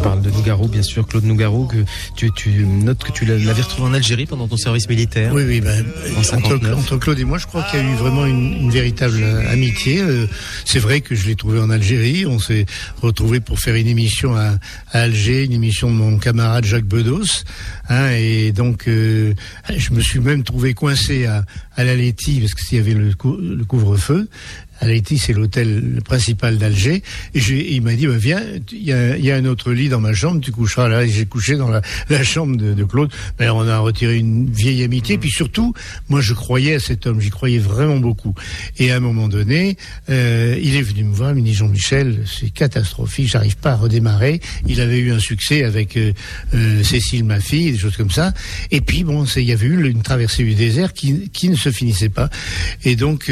parle de Nougaro, bien sûr, Claude Nougaro, que tu notes que tu l'avais retrouvé en Algérie pendant ton service militaire. Oui, entre Claude et moi, je crois qu'il y a eu vraiment une véritable amitié. C'est vrai que je l'ai trouvé en Algérie. On s'est retrouvés pour faire une émission à Alger, une émission de mon camarade Jacques Bedos. Et donc, je me suis même trouvé coincé à la Laïti, parce qu'il y avait le couvre-feu. À Laïti, c'est l'hôtel principal d'Alger. Et il m'a dit, viens, il y a un autre lit dans ma chambre, tu coucheras là. Et j'ai couché dans la chambre de Claude. Mais on a retiré une vieille amitié. Puis surtout, moi, je croyais à cet homme. J'y croyais vraiment beaucoup. Et à un moment donné, il est venu me voir. Il me dit, Jean-Michel, c'est catastrophique. J'arrive pas à redémarrer. Il avait eu un succès avec Cécile, ma fille, des choses comme ça. Et puis, il y avait eu une traversée du désert qui ne se finissait pas. Et donc,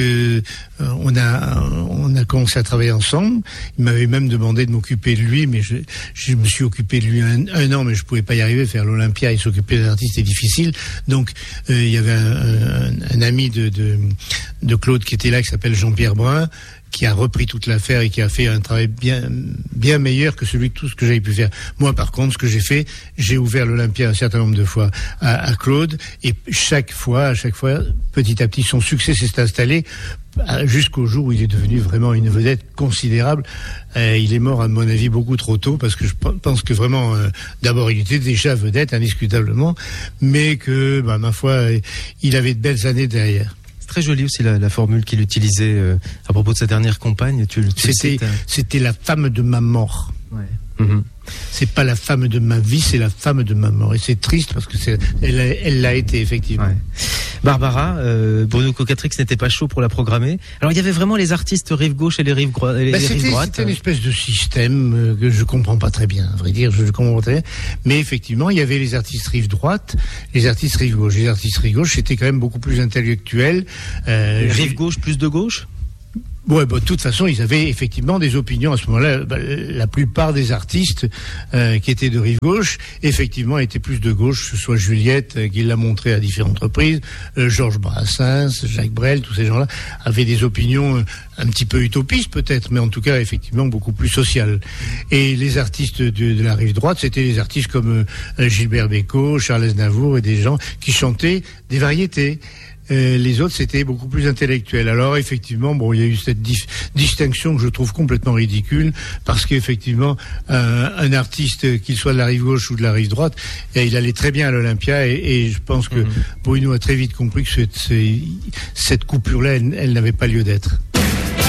on a commencé à travailler ensemble. Il m'avait même demandé de m'occuper de lui, mais je me suis occupé de lui un an, mais je pouvais pas y arriver. Faire l'Olympia et s'occuper des artistes, c'est difficile. Donc, il y avait un ami de Claude qui était là, qui s'appelle Jean-Pierre Brun, qui a repris toute l'affaire et qui a fait un travail bien meilleur que tout ce que j'avais pu faire. Moi, par contre, ce que j'ai fait, j'ai ouvert l'Olympia un certain nombre de fois à Claude, et à chaque fois, petit à petit, son succès s'est installé jusqu'au jour où il est devenu vraiment une vedette considérable. Il est mort, à mon avis, beaucoup trop tôt, parce que je pense que vraiment, d'abord, il était déjà vedette, indiscutablement, mais que, ma foi, il avait de belles années derrière. Très jolie aussi la formule qu'il utilisait à propos de sa dernière compagne. C'était la femme de ma mort. Ouais. C'est pas la femme de ma vie, c'est la femme de ma mort. Et c'est triste parce que elle l'a été, effectivement. Ouais. Barbara, Bruno Cocatrix n'était pas chaud pour la programmer. Alors il y avait vraiment les artistes rive gauche et les rives droites. C'était une espèce de système que je comprends pas très bien, à vrai dire, je comprends pas très bien. Mais effectivement, il y avait les artistes rive droite, les artistes rive gauche. Les artistes rive gauche, c'était quand même beaucoup plus intellectuel. Rive gauche plus de gauche? Ouais, de toute façon, ils avaient effectivement des opinions à ce moment-là. La plupart des artistes qui étaient de rive gauche, effectivement, étaient plus de gauche. Que ce soit Juliette, qui l'a montré à différentes reprises, Georges Brassens, Jacques Brel, tous ces gens-là avaient des opinions un petit peu utopistes peut-être, mais en tout cas, effectivement, beaucoup plus sociales. Et les artistes de la rive droite, c'était les artistes comme Gilbert Bécaud, Charles Aznavour et des gens qui chantaient des variétés. Les autres, c'était beaucoup plus intellectuel. Alors, effectivement, il y a eu cette distinction que je trouve complètement ridicule, parce qu'effectivement, un artiste, qu'il soit de la rive gauche ou de la rive droite, il allait très bien à l'Olympia, et je pense que Bruno a très vite compris que cette coupure-là, elle n'avait pas lieu d'être.